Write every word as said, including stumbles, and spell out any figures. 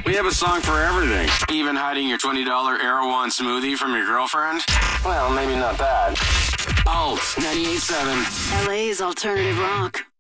We have a song for everything. Even hiding your twenty dollar Erewhon smoothie from your girlfriend? Well, maybe not that. Alt ninety-eight point seven. L A's alternative rock.